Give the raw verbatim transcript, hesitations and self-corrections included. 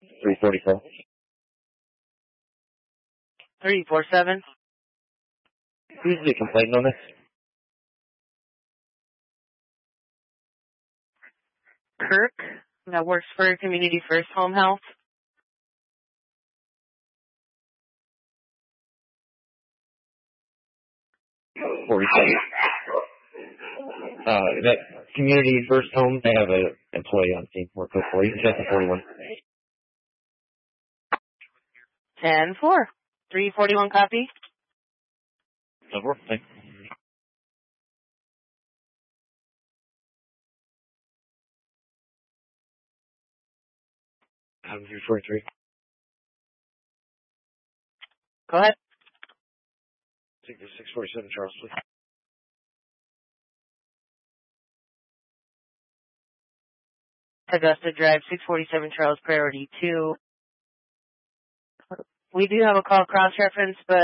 three forty-four. three four seven. Who's the complainant on this? Kirk, that works for Community First Home Health. forty-seven. Uh, that Community First Home, they have an employee on team. Work with for you. Just a forty-one. ten four. three forty-one copy. Over. Thanks. Adam three forty-three. Go ahead. Take the six forty-seven, Charles, please. Augusta Drive, six forty-seven Charles, priority two. We do have a call cross-reference, but